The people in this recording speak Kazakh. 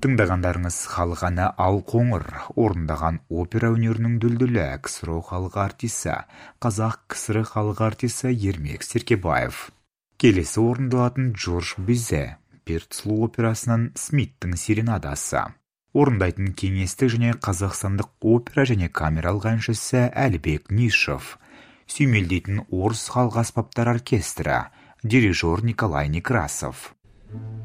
Тыңдағандарыңыз халық әні «Ал қоңыр» орындаған опера өнерінің дүлдүлі КСРО халық артисі, қазақ КСР халық артисі Ермек Серкебаев. Келесі орындалатын Джордж Бизе, Перцлу операсынан Смиттің серенадасы. Орындайтын кеңестік және қазақстандық опера және камералық әншісі Әлібек Нишев. Сүймелдейтін орыс халық аспаптар оркестрі, дирижер Николай Некрасов.